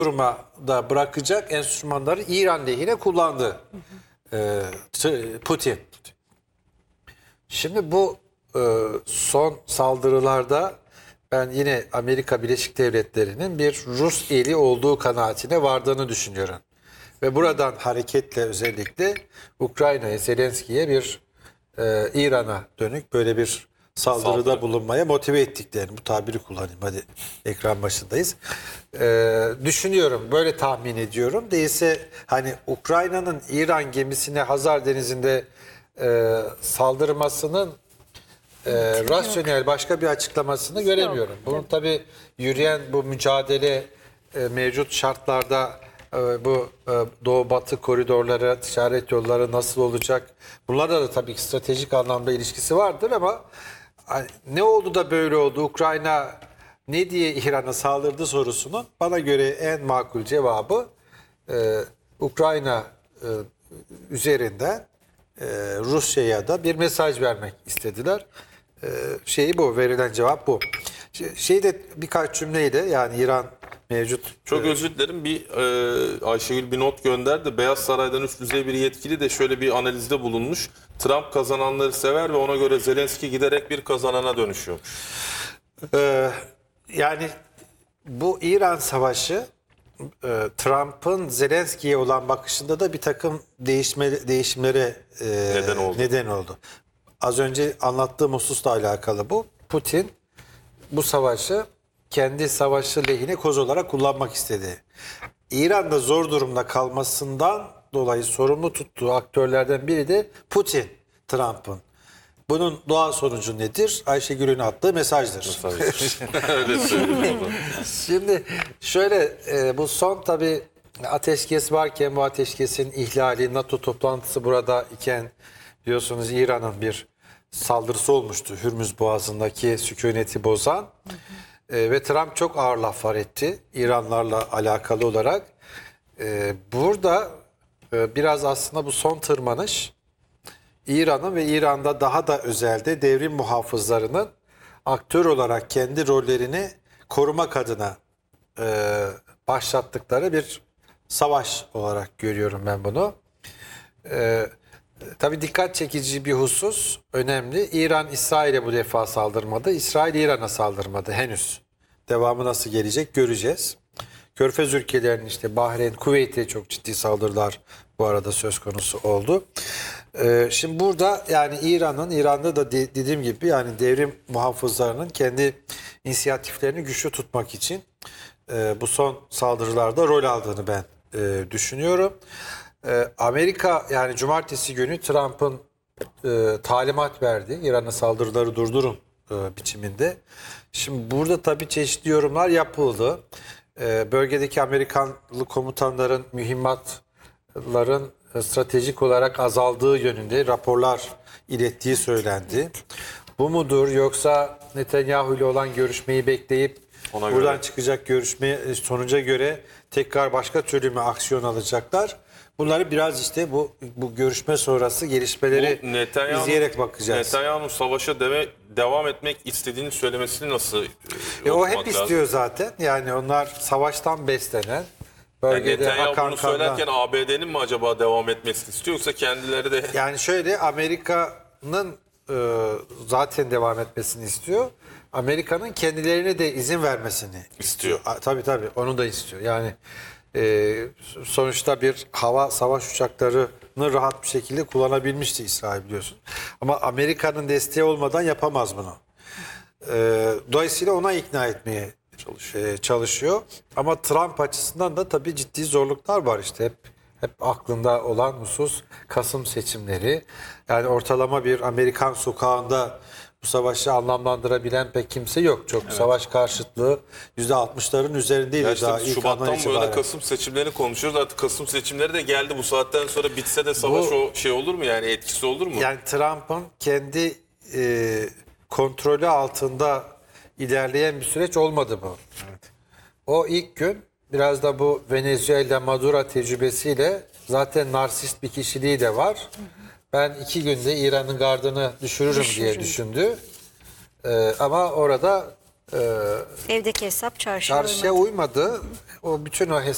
duruma da bırakacak enstrümanları İran lehine kullandı Putin. Şimdi bu son saldırılarda ben yine Amerika Birleşik Devletleri'nin bir Rus eli olduğu kanaatine vardığını düşünüyorum. Ve buradan hareketle özellikle Ukrayna'ya, Zelenski'ye bir İran'a dönük böyle bir saldırıda bulunmaya motive ettiklerini, bu tabiri kullanayım, hadi ekran başındayız. Düşünüyorum, böyle tahmin ediyorum. Değilse hani Ukrayna'nın İran gemisine Hazar Denizi'nde saldırmasının rasyonel başka bir açıklamasını göremiyorum. Bunun tabii yürüyen bu mücadele mevcut şartlarda bu doğu-batı koridorları, ticaret yolları nasıl olacak? Bunlarla da tabii ki stratejik anlamda ilişkisi vardır ama ne oldu da böyle oldu? Ukrayna ne diye İran'a saldırdı sorusunun bana göre en makul cevabı Ukrayna üzerinden Rusya'ya da bir mesaj vermek istediler. Bu, verilen cevap bu. Şeyde birkaç cümleyle, yani İran mevcut. Çok özür dilerim. Ayşegül bir not gönderdi. Beyaz Saray'dan üst düzey bir yetkili de şöyle bir analizde bulunmuş. Trump kazananları sever ve ona göre Zelenski giderek bir kazanana dönüşüyor. Yani bu İran savaşı Trump'ın Zelenski'ye olan bakışında da bir takım değişimlere neden oldu. Az önce anlattığım hususla alakalı bu. Putin bu savaşı kendi savaşı lehine koz olarak kullanmak istedi. İran'da zor durumda kalmasından dolayı sorumlu tuttuğu aktörlerden biri de Putin, Trump'ın. Bunun doğal sonucu nedir? Ayşegül'ün attığı mesajdır. Öyle söyleyeyim. Şimdi şöyle, bu son tabii ateşkes varken, bu ateşkesin ihlali, NATO toplantısı burada iken biliyorsunuz İran'ın bir saldırısı olmuştu Hürmüz Boğazı'ndaki sükuneti bozan. Ve Trump çok ağır laflar etti İranlarla alakalı olarak. Burada biraz aslında bu son tırmanış İran'ın ve İran'da daha da özelde devrim muhafızlarının aktör olarak kendi rollerini korumak adına başlattıkları bir savaş olarak görüyorum ben bunu. Tabii dikkat çekici bir husus, önemli. İran İsrail'e bu defa saldırmadı. İsrail İran'a saldırmadı henüz. Devamı nasıl gelecek göreceğiz. Körfez ülkelerinin işte Bahreyn, Kuveyt'e çok ciddi saldırılar bu arada söz konusu oldu. Şimdi burada yani İran'da da dediğim gibi yani devrim muhafızlarının kendi inisiyatiflerini güçlü tutmak için bu son saldırılarda rol aldığını ben düşünüyorum. Amerika yani cumartesi günü Trump'ın talimat verdi. İran'a saldırıları durdurun biçiminde. Şimdi burada tabii çeşitli yorumlar yapıldı. Bölgedeki Amerikanlı komutanların mühimmatların stratejik olarak azaldığı yönünde raporlar ilettiği söylendi. Bu mudur, yoksa Netanyahu ile olan görüşmeyi bekleyip buradan çıkacak görüşme sonuca göre tekrar başka türlü mü aksiyon alacaklar? Bunları biraz işte bu görüşme sonrası gelişmeleri izleyerek bakacağız. Netanyahu'nun savaşa devam etmek istediğini söylemesini nasıl o hep lazım? İstiyor zaten. Yani onlar savaştan beslenen, bölgede yani Netanyahu akan bunu söylerken ABD'nin mi acaba devam etmesini istiyor, yoksa kendileri de? Yani şöyle, Amerika'nın zaten devam etmesini istiyor. Amerika'nın kendilerine de izin vermesini istiyor. Tabii onu da istiyor. Yani sonuçta bir hava savaş uçaklarını rahat bir şekilde kullanabilmişti İsrail, biliyorsun. Ama Amerika'nın desteği olmadan yapamaz bunu. Dolayısıyla ona ikna etmeye çalışıyor. Ama Trump açısından da tabii ciddi zorluklar var işte. Hep aklında olan husus Kasım seçimleri. Yani ortalama bir Amerikan sokağında bu savaşı anlamlandırabilen pek kimse yok. Çok savaş karşıtlığı %60'ların üzerindeydi. Ya işte daha ilk Şubat'tan bu yana Kasım seçimlerini konuşuyoruz. Artık Kasım seçimleri de geldi. Bu saatten sonra bitse de savaş olur mu, yani etkisi olur mu? Yani Trump'ın kendi kontrolü altında ilerleyen bir süreç olmadı bu. Evet. O ilk gün biraz da bu Venezuela Maduro tecrübesiyle zaten narsist bir kişiliği de var. Ben 2 günde İran'ın gardını düşürürüm diye düşündü. Ama orada evdeki hesap çarşıya uymadı. O bütün o hesap